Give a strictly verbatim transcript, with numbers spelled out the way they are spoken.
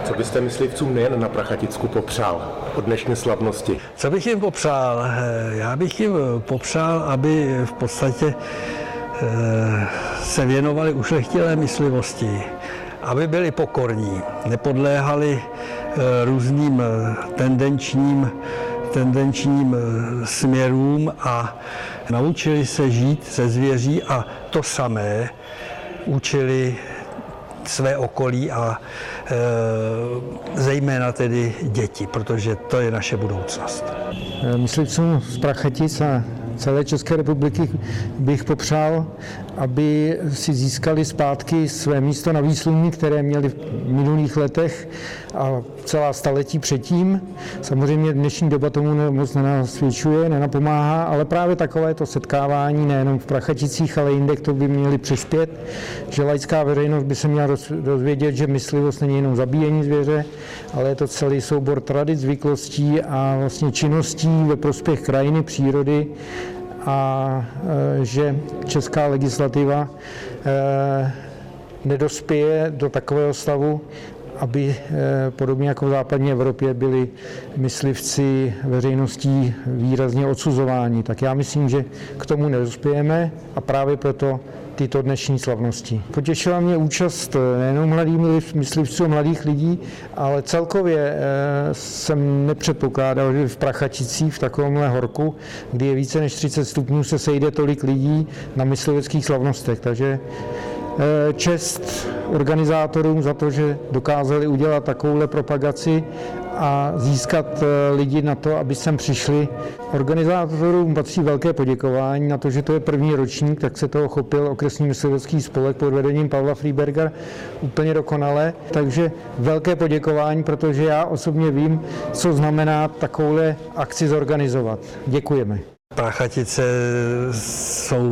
Co byste myslivcům nejen na Prachaticku popřál od dnešní slavnosti? Co bych jim popřál? Já bych jim popřál, aby v podstatě se věnovali ušlechtilé myslivosti, aby byli pokorní, nepodléhali různým tendenčním, tendenčním směrům a naučili se žít se zvěří a to samé učili své okolí a e, zejména tedy děti, protože to je naše budoucnost. Myslivcům z Prachatic a celé České republiky bych popřál, aby si získali zpátky své místo na výsluní, které měli v minulých letech a celá staletí předtím. Samozřejmě dnešní doba tomu moc nenasvědčuje, nenapomáhá, ale právě takovéto setkávání nejenom v Prachaticích, ale jinde k tomu by měli přispět, že laická veřejnost by se měla dozvědět, že myslivost není jenom zabíjení zvěře, ale je to celý soubor tradic, zvyklostí a vlastně činností ve prospěch krajiny, přírody, a že česká legislativa nedospěje do takového stavu, aby podobně jako v západní Evropě byli myslivci veřejností výrazně odsuzováni. Tak já myslím, že k tomu nedospějeme a právě proto tyto dnešní slavnosti. Potěšila mě účast nejenom mladých myslivců, mladých lidí, ale celkově jsem nepředpokládal, že v Prachaticích, v takovémhle horku, kdy je více než třicet stupňů, se sejde tolik lidí na mysliveckých slavnostech. Takže čest organizátorům za to, že dokázali udělat takovouhle propagaci a získat lidi na to, aby sem přišli. Organizátorům patří velké poděkování na to, že to je první ročník, tak se toho chopil okresní myslivecký spolek pod vedením Pavla Freiberga úplně dokonale. Takže velké poděkování, protože já osobně vím, co znamená takovouhle akci zorganizovat. Děkujeme. Prachatice jsou